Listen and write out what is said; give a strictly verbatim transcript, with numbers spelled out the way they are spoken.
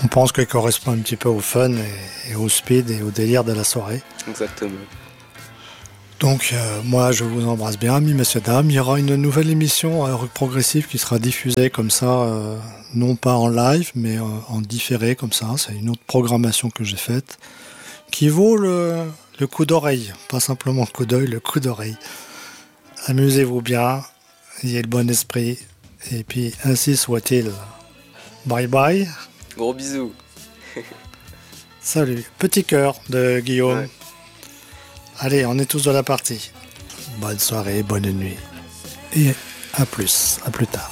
on pense qu'elle correspond un petit peu au fun et, et au speed et au délire de la soirée. Exactement. Donc euh, moi je vous embrasse bien, amis, messieurs, dames. Il y aura une nouvelle émission euh, Rock Progressif qui sera diffusée comme ça, euh, non pas en live, mais euh, en différé comme ça. C'est une autre programmation que j'ai faite qui vaut le, le coup d'oreille, pas simplement le coup d'œil, le coup d'oreille. Amusez-vous bien, ayez le bon esprit, et puis ainsi soit-il. Bye bye. Gros bisous. Salut. Petit cœur de Guillaume. Ouais. Allez, on est tous de la partie. Bonne soirée, bonne nuit. Et à plus, à plus tard.